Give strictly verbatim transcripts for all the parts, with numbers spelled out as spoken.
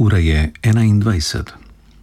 Ura je enaindvajset.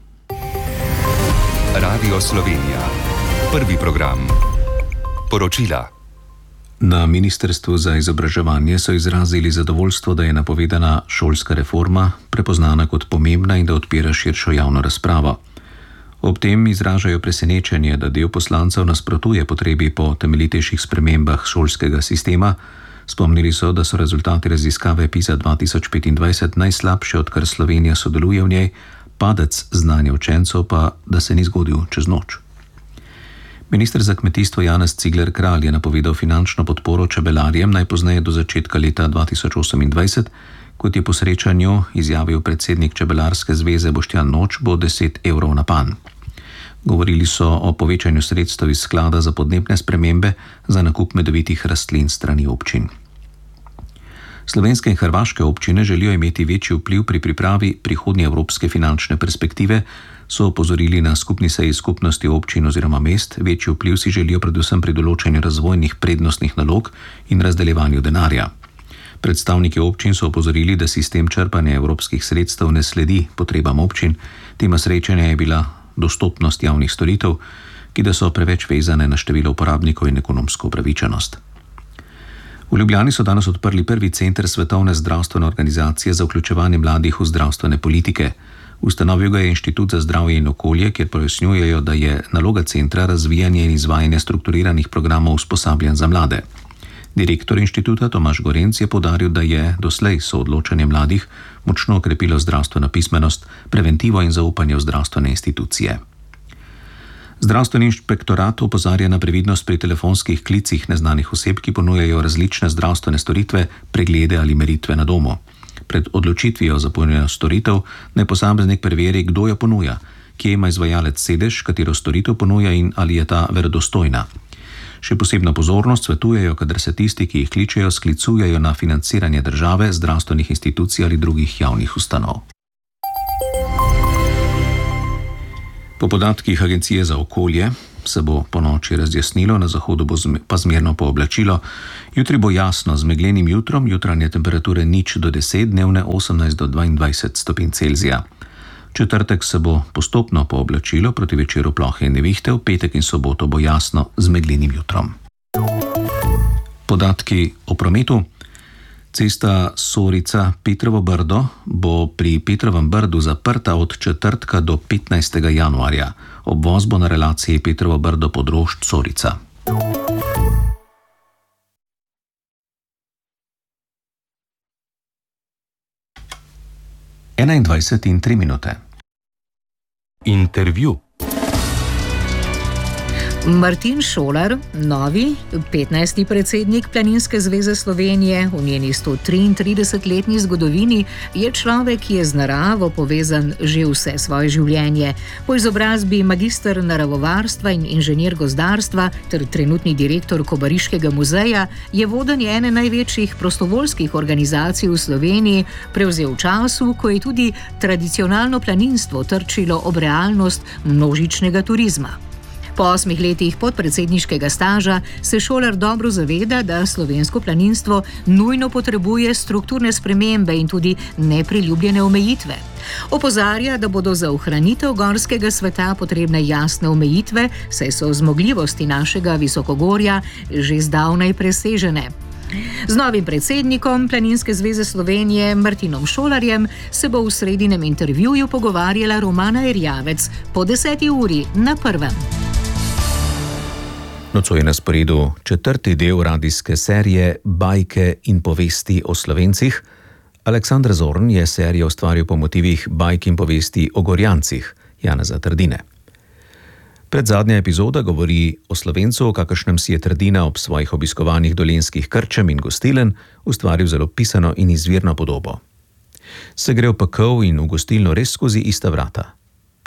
Radio Slovenija. Prvi program. Poročila. Na Ministrstvu za izobraževanje so izrazili zadovoljstvo, da je napovedana šolska reforma prepoznana kot pomembna in da odpira širšo javno razpravo. Ob tem izražajo presenečenje, da del poslancev nasprotuje potrebi po temeljitejših spremembah šolskega sistema. Spomnili so, da so rezultati raziskave PISA dva tisoč petindvajset najslabše, odkar Slovenija sodeluje v njej, padec znanja učencev pa, da se ni zgodil čez noč. Minister za kmetijstvo Janez Cigler Kralj je napovedal finančno podporo čebelarjem najpozneje do začetka leta dva tisoč osemindvajset, kot je po srečanju izjavil predsednik Čebelarske zveze Boštjan Noč, bo deset evrov na pan. Govorili so o povečanju sredstev iz sklada za podnebne spremembe za nakup medovitih rastlin strani občin. Slovenske in hrvaške občine želijo imeti večji vpliv pri pripravi prihodnje evropske finančne perspektive, so opozorili na skupni seji skupnosti občin oziroma mest. Večji vpliv si želijo predvsem pri določanju razvojnih prednostnih nalog in razdeljevanju denarja. Predstavniki občin so opozorili, da sistem črpanja evropskih sredstev ne sledi potrebam občin. Tema srečanja je bila dostopnost javnih storitev, ki da so preveč vezane na število uporabnikov in ekonomsko upravičenost. V Ljubljani so danes odprli prvi center Svetovne zdravstvene organizacije za vključevanje mladih v zdravstvene politike. Ustanovil ga je Inštitut za zdravje in okolje, kjer pojasnjujejo, da je naloga centra razvijanje in izvajanje strukturiranih programov usposabljanj za mlade. Direktor inštituta Tomaž Gorenc je poudaril, da je doslej soodločanje mladih močno okrepilo zdravstveno pismenost, preventivo in zaupanje v zdravstvene institucije. Zdravstveni inšpektorat opozarja na previdnost pri telefonskih klicih neznanih oseb, ki ponujajo različne zdravstvene storitve, preglede ali meritve na domu. Pred odločitvijo za ponujeno storitev naj posameznik preveri, kdo jo ponuja, kje ima izvajalec sedež, katero storitev ponuja in ali je ta verodostojna. Še posebno pozornost svetujejo, kadar se tisti, ki jih kličejo, sklicujejo na financiranje države, zdravstvenih institucij ali drugih javnih ustanov. Po podatkih Agencije za okolje se bo po noči razjasnilo, na zahodu bo pa zmerno pooblačilo. Jutri bo jasno z meglenim jutrom, jutranje temperature nič do deset, dnevne osemnajst do dvaindvajset stopinj Celzija. Četrtek se bo postopno pooblačilo, proti večeru plohe in nevihte, v petek in soboto bo jasno z meglenim jutrom. Podatki o prometu. Cesta Sorica-Petrovo Brdo bo pri Petrovem Brdu zaprta od četrtka do petnajstega januarja. Obvoz bo na relaciji Petrovo Brdo-Podrožč-Sorica. enaindvajset in tri minute. Intervju. Martin Šolar, novi, petnajsti predsednik Planinske zveze Slovenije, v njeni sto triintridesetletni zgodovini, je človek, ki je z naravo povezan že vse svoje življenje. Po izobrazbi magister naravovarstva in inženir gozdarstva ter trenutni direktor Kobariškega muzeja je vodenje ene največjih prostovoljskih organizacij v Sloveniji prevzel v času, ko je tudi tradicionalno planinstvo trčilo ob realnost množičnega turizma. Po osmih letih podpredsedniškega staža se Šolar dobro zaveda, da slovensko planinstvo nujno potrebuje strukturne spremembe in tudi nepriljubljene omejitve. Opozarja, da bodo za ohranitev gorskega sveta potrebne jasne omejitve, saj so zmogljivosti našega visokogorja že zdavnaj presežene. Z novim predsednikom Planinske zveze Slovenije Martinom Šolarjem se bo v sredinem intervjuju pogovarjala Romana Erjavec po deseti uri na Prvem. Nocoj je na sporedu četrti del radijske serije Bajke in povesti o Slovencih. Aleksander Zorn je serijo ustvaril po motivih bajk in povesti o Gorjancih Janeza Trdine. Predzadnja epizoda govori o Slovencu, kakršnem si je Trdina ob svojih obiskovanjih dolenjskih krčem in gostilen ustvaril zelo pisano in izvirno podobo. Se gre v pekel in v gostilno res skozi ista vrata.